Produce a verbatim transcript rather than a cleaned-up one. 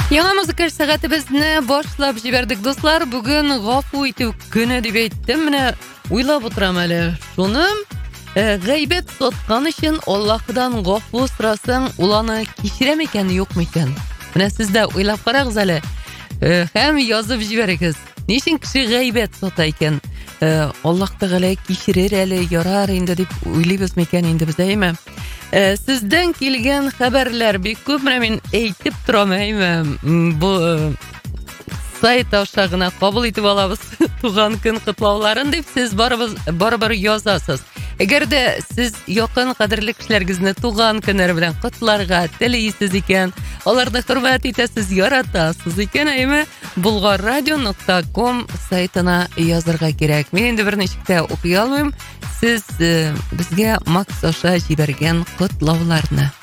Яңа музыкаль сәгатебезне башлап җибәрдек, дуслар. Бүген гафу итү көне дип әйттем. Менә уйлап утырам әле. Шуны гайбәт соткан өчен Аллаһыдан гафу сорасаң, ул аны кичерәме икән, юкмы икән? Менә сез дә уйлап карагыз әле. Һәм язып җибәрегез. Ничек кеше гайбәт сота икән? Аллаһ Тәгалә кичерер әле, ярар инде дип уйлыйбыз микән инде без, әйме? Сездән килгән хәбәрләр бик күп. Менә мин әйтеп торам, әйме? Бу сайт аша гына кабул итеп алабыз туган көн котлауларын дип, сез барыбер язасыз. Әгәр дә сез якын кадерле кешеләрегезне туган көннәре белән котларга телисез икән, аларны хөрмәт итәсез, яратасыз икән, әйме? булгар радио нокта ком сайтына язырга кирәк. Мин инде берничек тә укый алмыйм. Сез безгә Макс аша җибәргән котлауларны.